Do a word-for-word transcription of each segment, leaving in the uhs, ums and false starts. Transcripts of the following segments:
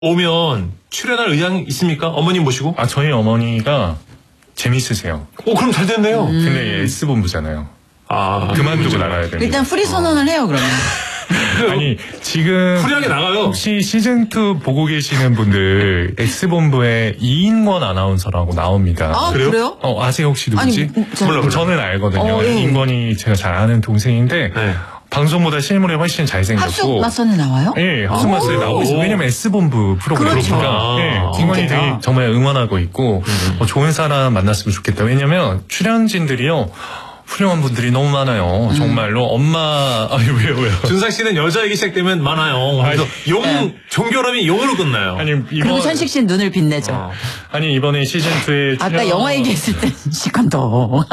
오면 출연할 의향 있습니까? 어머님 모시고? 아, 저희 어머니가 재밌으세요. 오, 그럼 잘 됐네요. 음. 근데 S본부잖아요. 아, 그만두고 나가야 됩니다. 일단 프리 선언을 해요, 그러면. 아니, 지금. 프리하게 나가요. 혹시 시즌이 보고 계시는 분들, S본부에 이인권 아나운서라고 나옵니다. 아, 그래요? 그래요? 어, 아세요, 혹시 누구지? 아니, 저, 몰라, 몰라. 저는 알거든요. 어, 예. 인권이 제가 잘 아는 동생인데, 네. 방송보다 실물이 훨씬 잘생겼고. 합숙 맞선에 나와요? 예, 합숙 맞선에 나오고 있어요. 왜냐면 S본부 프로그램이니까. 그렇죠. 예, 인권이 되게 정말 응원하고 있고, 음. 어, 좋은 사람 만났으면 좋겠다. 왜냐면 출연진들이요, 훌륭한 분들이 너무 많아요. 음. 정말로 엄마 아니 왜요 왜요? 준상 씨는 여자 얘기 시작되면 많아요. 그래서 용 네. 종결음이 용으로 끝나요. 아니 이번 그리고 천식 씨는 눈을 빛내죠. 어. 아니 이번에 시즌이에 아까 출연... 영화 얘기했을 때 시간도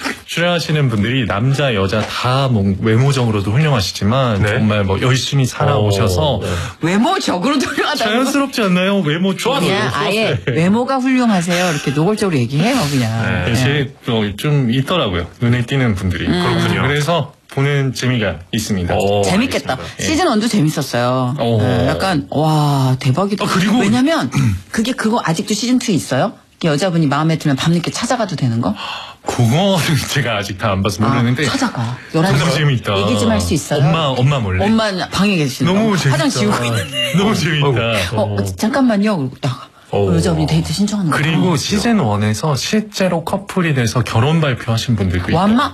출연하시는 분들이 남자 여자 다 뭐 외모적으로도 훌륭하시지만 네? 정말 뭐 열심히 살아오셔서 네. 외모적으로도 훌륭하다. 자연스럽지 않나요? 외모 좋아서 그냥 아예 외모가 훌륭하세요. 이렇게 노골적으로 얘기해요 그냥. 네. 네. 네. 좀 있더라고요. 눈에 띄는 분들이. 음. 그렇군요. 그래서 보는 재미가 있습니다. 오, 재밌겠다. 알겠습니다. 시즌 일도 재밌었어요. 네, 약간 와 대박이다. 아, 그리고 왜냐면 그게 그거 아직도 시즌 투 있어요? 여자분이 마음에 들면 밤늦게 찾아가도 되는 거? 그거는 제가 아직 다 안 봐서 모르는데. 아, 찾아가. 열한 시 너무 재밌다. 얘기 좀 할 수 있어요? 엄마, 엄마 몰래. 엄마 방에 계시는 너무 재밌다. 화장 지우고 있는데. 너무 재밌다. 어, 어, 잠깐만요. 그리고 나가. 여자분이 데이트 신청하는 거. 그리고 시즌 일에서 실제로 커플이 돼서 결혼 발표하신 분들도 있고. 완마?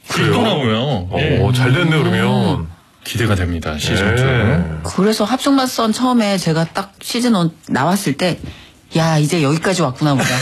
그러더라고요. 오, 잘 됐네 그러면. 기대가 됩니다. 시즌 네. 이. 그래서 합숙맞선 처음에 제가 딱 시즌 일 나왔을 때 야 이제 여기까지 왔구나 보다.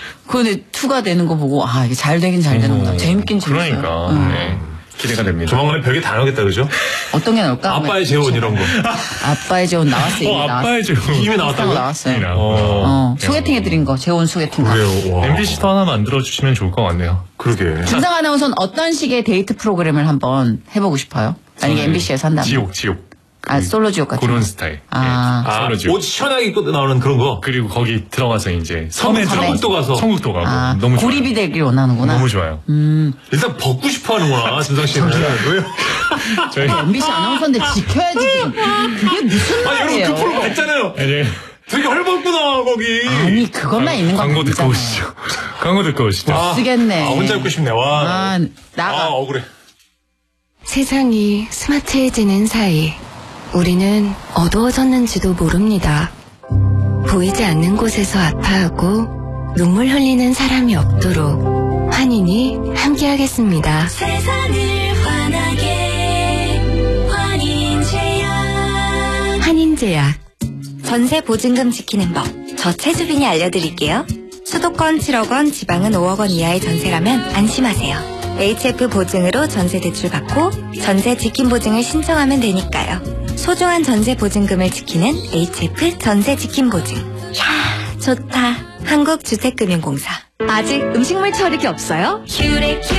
근데 이가 되는 거 보고 아 이게 잘 되긴 잘 되는구나. 재밌긴 재밌어요. 그러니까 응. 네. 기대가 됩니다. 조만간에 벽에 다 나오겠다 그죠? 어떤 게 나올까? 아빠의 재혼 이런 거. 아빠의 재혼 나왔어요. 어, 아빠의 재혼 이미 나왔다고요? 나왔어요. 어. 어, 소개팅 해드린 거 재혼 소개팅. 그래요. 엠비씨도 하나 만들어주시면 좋을 것 같네요. 그러게. 준상 아나운서는 어떤 식의 데이트 프로그램을 한번 해보고 싶어요? 만약에 엠비씨에서 한다면. 지옥 지옥. 아, 솔로 지옥 같은 그런 거. 스타일. 아, 아 옷 시원하게 입고 나오는 그런 거. 그리고 거기 들어가서 이제 섬에 천국도 가서 천국도 가고 아, 너무 좋아요. 고립이 되길 원하는구나. 너무 좋아요. 음. 일단 벗고 싶어 하는구나 준상 씨는. 왜요? 저희 엠비씨 아나운서인데 지켜야지. 그게 무슨 아 말이에요? 여러분 그 프로 봤잖아요. 네. 되게 헐벗구나 거기. 아니 그것만 있는 거 광고 듣고 오시죠. 광고 듣고 오시죠. 아, 쓰겠네. 아 혼자 입고 싶네. 와. 아, 나가. 아 억울해. 세상이 스마트해지는 사이 우리는 어두워졌는지도 모릅니다. 보이지 않는 곳에서 아파하고 눈물 흘리는 사람이 없도록 환인이 함께하겠습니다. 세상을 환하게 환인제약. 환인제약. 전세 보증금 지키는 법. 저 최수빈이 알려드릴게요. 수도권 칠억 원, 지방은 오억 원 이하의 전세라면 안심하세요. 에이치에프 보증으로 전세 대출 받고 전세 지킴 보증을 신청하면 되니까요. 소중한 전세 보증금을 지키는 에이치에프 전세 지킴 보증. 야, 좋다. 한국주택금융공사. 아직 음식물 처리기 없어요? 큐레큐